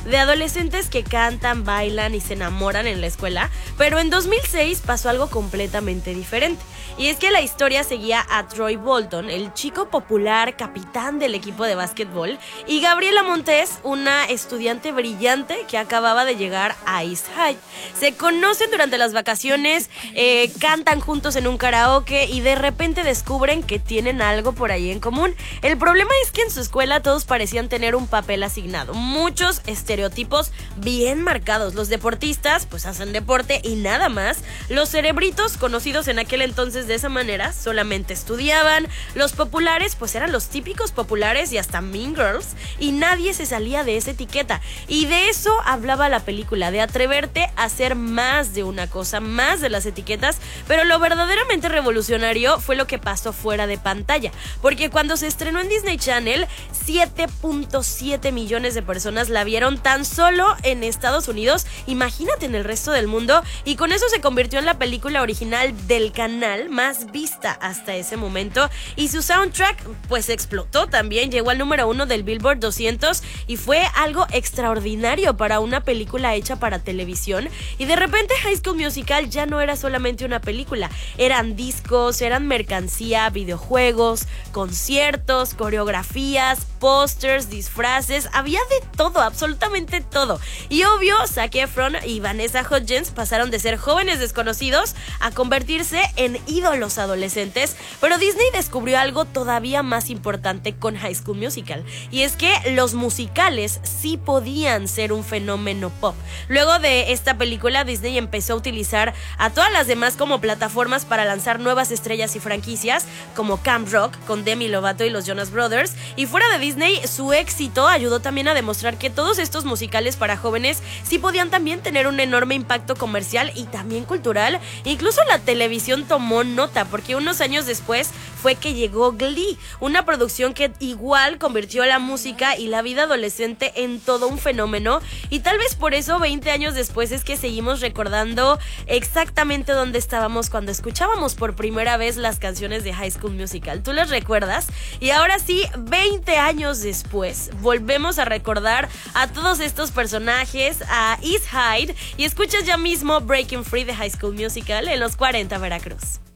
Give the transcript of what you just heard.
de adolescentes que cantan, bailan y se enamoran en la escuela, pero en 2006 pasó algo completamente diferente. Y es que la historia seguía a Troy Bolton, el chico popular capitán del equipo de básquetbol, y Gabriela Montez, una estudiante brillante que acababa de llegar a East High. Se conocen durante las vacaciones, cantan juntos en un karaoke y de repente descubren que tienen algo por ahí en común. El problema es que en su escuela todos parecían tener un papel asignado, muchos estereotipos bien marcados. Los deportistas pues hacen deporte y nada más. Los cerebritos, conocidos en aquel entonces de esa manera, solamente estudiaban. Los populares pues eran los típicos populares y hasta Mean Girls, y nadie se salía de esa etiqueta. Y de eso hablaba la película, de atreverte a hacer más de una cosa, más de las etiquetas. Pero lo verdaderamente revolucionario fue lo que pasó fuera de pantalla, porque cuando se estrenó en Disney Channel, 7.7 millones de personas la vieron tan solo en Estados Unidos, imagínate en el resto del mundo, y con eso se convirtió en la película original del canal más vista hasta ese momento, y su soundtrack pues explotó también, llegó al número 1 del Billboard 200 y fue algo extraordinario para una película hecha para televisión. Y de repente High School Musical ya no era solamente una película, eran discos, eran mercancía, videojuegos, conciertos, coreografías, pósters, disfraces, había de todo, absolutamente todo. Y obvio, Zac Efron y Vanessa Hudgens pasaron de ser jóvenes desconocidos a convertirse en ídolos adolescentes, pero Disney descubrió algo todavía más importante con High School Musical, y es que los musicales sí podían ser un fenómeno pop. Luego de esta película, Disney empezó a utilizar a todas las demás como plataformas para lanzar nuevas estrellas y franquicias, como Camp Rock con Demi Lovato y los Jonas Brothers. Y fuera de Disney, su éxito ayudó también a demostrar que todos estos musicales para jóvenes sí podían también tener un enorme impacto comercial y también cultural. Incluso la televisión tomó nota, porque unos años después fue que llegó Glee, una producción que igual convirtió la música y la vida adolescente en todo un fenómeno. Y tal vez por eso 20 años después es que seguimos recordando exactamente dónde estábamos cuando escuchábamos por primera vez las canciones de High School Musical. ¿Tú las recuerdas? Y ahora sí, 20 años después, volvemos a recordar a todos estos personajes, a East High, y escuchas ya mismo Breaking Free de High School Musical en los 40 Veracruz.